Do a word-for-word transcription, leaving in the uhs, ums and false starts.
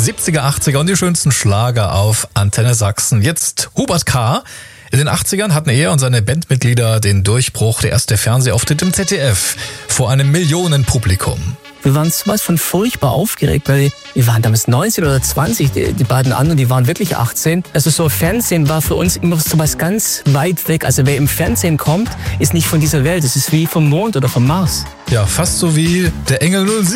siebziger, achtziger und die schönsten Schlager auf Antenne Sachsen. Jetzt Hubert K. In den achtzigern hatten er und seine Bandmitglieder den Durchbruch. Der erste Fernsehauftritt im Z D F vor einem Millionenpublikum. Wir waren sowas von furchtbar aufgeregt, weil wir waren damals neunzehn oder zwanzig, die, die beiden anderen, die waren wirklich achtzehn. Also so Fernsehen war für uns immer sowas ganz weit weg. Also wer im Fernsehen kommt, ist nicht von dieser Welt. Es ist wie vom Mond oder vom Mars. Ja, fast so wie der Engel null sieben.